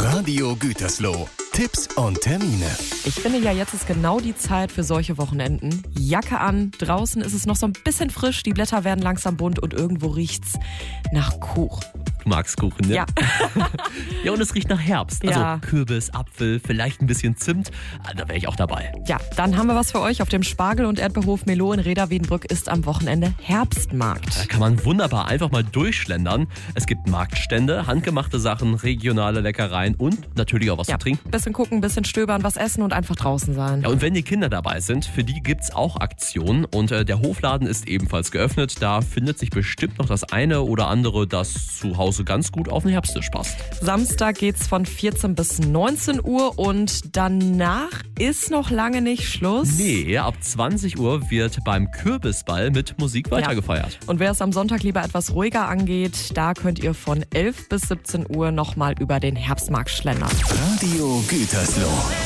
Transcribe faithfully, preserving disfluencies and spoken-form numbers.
Radio Gütersloh. Tipps und Termine. Ich finde ja, jetzt ist genau die Zeit für solche Wochenenden. Jacke an, draußen ist es noch so ein bisschen frisch, die Blätter werden langsam bunt und irgendwo riecht's nach Kuchen. Du magst Kuchen, ne? Ja. Ja, und es riecht nach Herbst. Also Ja. Kürbis, Apfel, vielleicht ein bisschen Zimt. Ah, Da wäre ich auch dabei. Ja, dann haben wir was für euch. Auf dem Spargel- und Erdbeerhof Melo in Reda-Wiedenbrück ist am Wochenende Herbstmarkt. Da kann man wunderbar einfach mal durchschlendern. Es gibt Marktstände, handgemachte Sachen, regionale Leckereien und natürlich auch was Ja, zu trinken. bisschen gucken, bisschen stöbern, was essen und einfach draußen sein. Ja, und wenn die Kinder dabei sind, für die gibt's auch Aktionen. Und äh, der Hofladen ist ebenfalls geöffnet. Da findet sich bestimmt noch das eine oder andere, das zu Hause ganz gut auf den Herbsttisch passt. Samstag geht's von vierzehn bis neunzehn Uhr und danach ist noch lange nicht Schluss. Nee, ab zwanzig Uhr wird beim Kürbisball mit Musik weitergefeiert. Und wer es am Sonntag lieber etwas ruhiger angeht, da könnt ihr von elf bis siebzehn Uhr nochmal über den Herbstmarkt schlendern. Radio Gütersloh.